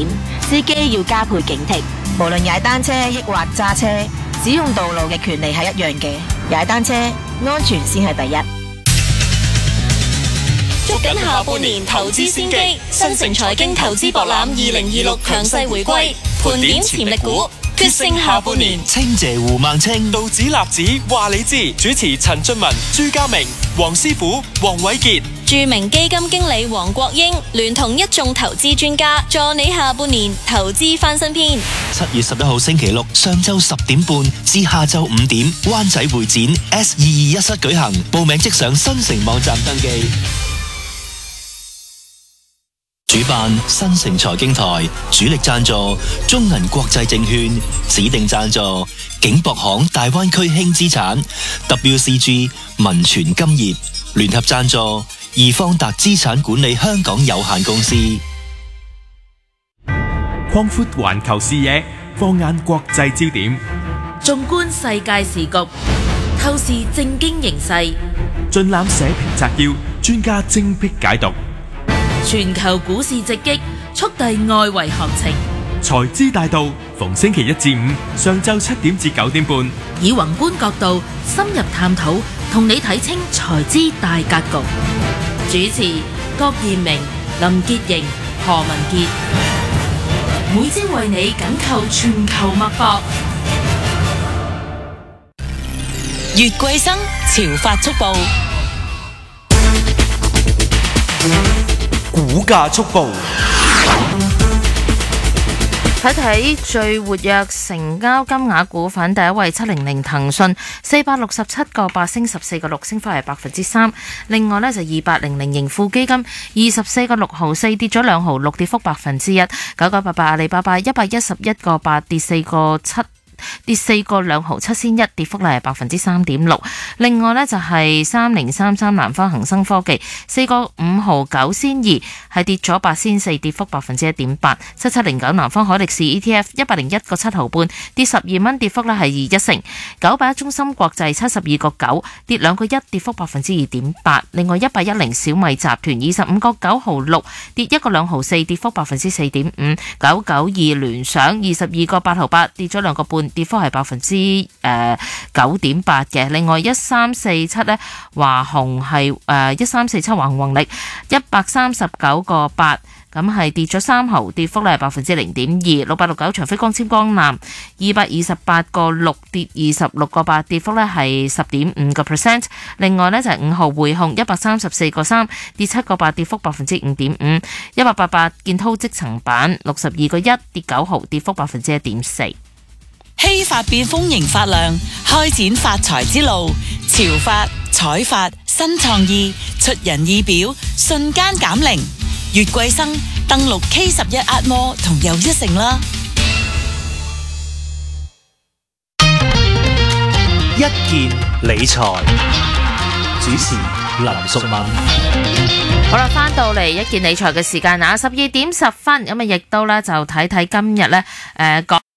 險，司機要加倍警惕。無論踩單車抑或揸車，使用道路嘅權利係一樣嘅。踩單車安全先係第一。 捉緊下半年投資先機，新城財經投資博覽2026強勢回歸，盤點潛力股，決勝下半年。 清謝胡孟青， 道指立指話你知。主持陳俊文、朱家明、黃師傅、黃偉傑。 著名基金經理黃國英聯同一眾投資專家，助你下半年投資翻新篇。 7月11號星期六上晝10點半至下晝5點，灣仔會展 S221室舉行，報名即上新城網站登記。主辦新城財經台，主力贊助中銀國際證券，指定贊助景博行大灣區輕資產 WCG 民傳金業，聯合贊助易方達資產管理香港有限公司。 擴闊環球視野，放眼國際焦點， 縱觀世界時局，透視政經形勢， 盡覽社評摘要，專家精闢解讀。 全球股市直擊，速遞外圍行情。 財資大道逢星期一至五上晝7點至9點半， 以宏觀角度深入探討，同你睇清財資大格局。主持郭彥明、林潔瑩、何文傑，每朝為你緊扣全球脈搏。 月桂生潮發速報， 股價速報。 睇睇最活躍成交金額股份，第一位700騰訊467個8升14個6，升幅係3%。另外呢就2800盈富基金24個6毫4跌咗2毫6，跌幅1%。9988阿里巴巴111個8跌4個7。跌4個2毫7仙1，跌幅係3.6%。另外呢就係3033南方恒生科技4個5毫9仙2，係跌咗8仙4，跌幅1.8%。7709南方海力士 ETF 101個7毫半，跌12蚊，跌幅咧係1%。981中芯國際72個9，跌2個1，跌幅2.8%。另外1810小米集團25個9毫6，跌1個2毫4，跌幅4.5%。992聯想22個8毫8，跌咗2個半，跌幅係9.8%嘅。另外1347咧華虹係1347華虹宏力139個8，咁係跌咗3毫，跌幅咧係0.2%。6869長飛光纖光纜228個6，跌26個8，跌幅咧係10.5%。另外呢就係5號匯控134個3，跌7個8，跌幅5.5%。1888建滔積層板62個1，跌9毫，跌幅1.4%。 希法變豐盈發亮，開展發財之路。潮發、彩發、新創意，出人意表，瞬間減齡。月桂生登錄 K11 壓摩同又一城啦。 一件理財，主持林淑敏。 好啦，翻到嚟一件理財嘅時間啊，12點10分，咁啊亦都咧就睇睇今日咧講